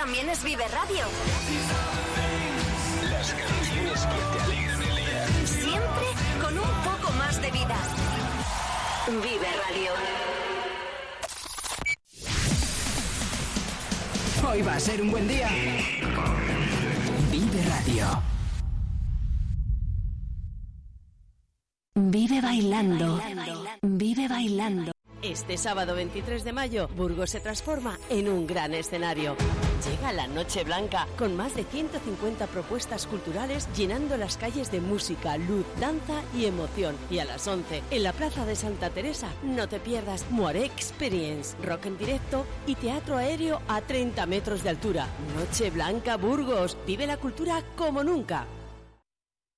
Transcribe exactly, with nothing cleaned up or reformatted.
también es Vive Radio. Las canciones que te alegran el día. Siempre con un poco más de vida. Vive Radio. Hoy va a ser un buen día. Vive Radio. Vive bailando. Vive bailando. Este sábado veintitrés de mayo, Burgos se transforma en un gran escenario. Llega la Noche Blanca, con más de ciento cincuenta propuestas culturales llenando las calles de música, luz, danza y emoción. Y a las once, en la Plaza de Santa Teresa, no te pierdas Moiré Experience, rock en directo y teatro aéreo a treinta metros de altura. Noche Blanca Burgos, vive la cultura como nunca.